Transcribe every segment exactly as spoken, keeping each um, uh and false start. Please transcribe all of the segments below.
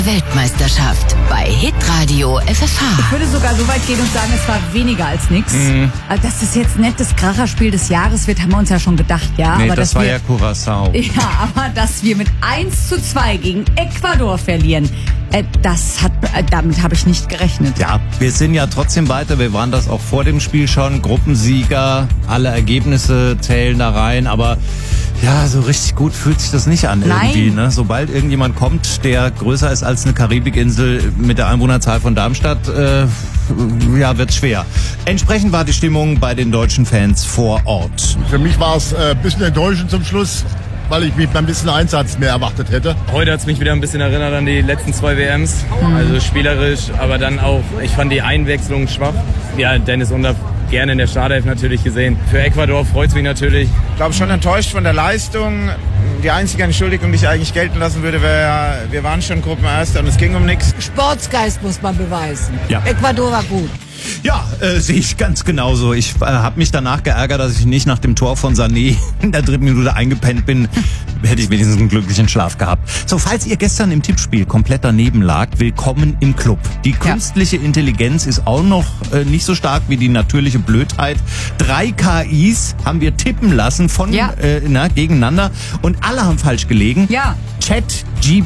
Weltmeisterschaft bei Hitradio F F H. Ich würde sogar so weit gehen und sagen, es war weniger als nichts. Mhm. Also, dass das jetzt nicht das Kracherspiel des Jahres wird, haben wir uns ja schon gedacht, ja. Nee, aber das war wir, ja Curaçao. Ja, aber dass wir mit eins zu zwei gegen Ecuador verlieren, äh, das hat, äh, damit habe ich nicht gerechnet. Ja, wir sind ja trotzdem weiter. Wir waren das auch vor dem Spiel schon. Gruppensieger, alle Ergebnisse zählen da rein, aber ja, so richtig gut fühlt sich das nicht an. Nein. Irgendwie. Ne? Sobald irgendjemand kommt, der größer ist als eine Karibikinsel mit der Einwohnerzahl von Darmstadt, äh, ja, wird's schwer. Entsprechend war die Stimmung bei den deutschen Fans vor Ort. Für mich war es äh, ein bisschen enttäuschend zum Schluss, weil ich mich ein bisschen Einsatz mehr erwartet hätte. Heute hat es mich wieder ein bisschen erinnert an die letzten zwei W Ms. Mhm. Also spielerisch, aber dann auch, ich fand die Einwechslung schwach. Ja, Dennis Undaff gerne in der Startelf natürlich gesehen. Für Ecuador freut es mich natürlich. Ich glaube schon enttäuscht von der Leistung. Die einzige Entschuldigung, die ich eigentlich gelten lassen würde, wäre, wir waren schon Gruppenerster und es ging um nichts. Sportsgeist muss man beweisen. Ja. Ecuador war gut. Ja, äh, sehe ich ganz genauso. Ich äh, habe mich danach geärgert, dass ich nicht nach dem Tor von Sané in der dritten Minute eingepennt bin. Hätte ich wenigstens einen glücklichen Schlaf gehabt. So, falls ihr gestern im Tippspiel komplett daneben lagt, willkommen im Club. Die künstliche ja. Intelligenz ist auch noch äh, nicht so stark wie die natürliche Blödheit. Drei K Is haben wir tippen lassen von ja. äh, na, gegeneinander und alle haben falsch gelegen. Ja. Chat G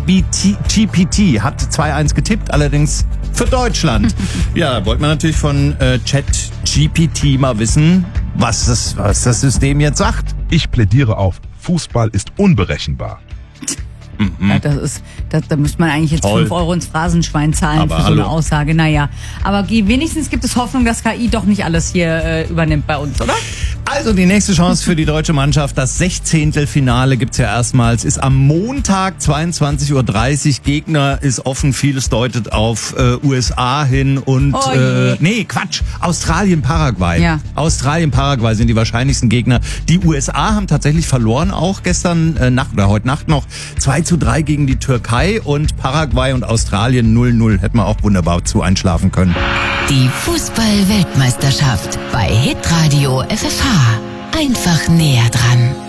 P T hat zwei eins getippt, allerdings für Deutschland. Ja, wollte man natürlich von äh, Chat G P T mal wissen, was das, was das System jetzt sagt. Ich plädiere auf, Fußball ist unberechenbar. Mhm. Ja, das ist, das, da müsste man eigentlich jetzt Toll. fünf Euro ins Phrasenschwein zahlen Aber für so hallo. eine Aussage. Naja, aber wenigstens gibt es Hoffnung, dass K I doch nicht alles hier äh, übernimmt bei uns, oder? Also die nächste Chance für die deutsche Mannschaft, das Sechzehntelfinale gibt's ja erstmals, ist am Montag zweiundzwanzig Uhr dreißig. Gegner ist offen, vieles deutet auf äh, U S A hin und Oh äh, nee, Quatsch, Australien, Paraguay. Ja. Australien, Paraguay sind die wahrscheinlichsten Gegner. Die U S A haben tatsächlich verloren, auch gestern äh, Nacht oder heute Nacht noch zwei zu drei gegen die Türkei und Paraguay und Australien null null. Hätten wir auch wunderbar zu einschlafen können. Die Fußball-Weltmeisterschaft bei Hitradio F F H. Einfach näher dran.